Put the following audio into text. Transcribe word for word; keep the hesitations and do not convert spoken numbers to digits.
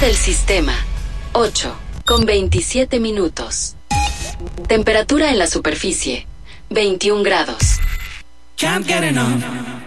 del sistema, ocho, con veintisiete minutos. Temperatura en la superficie, veintiún grados. Can't get enough.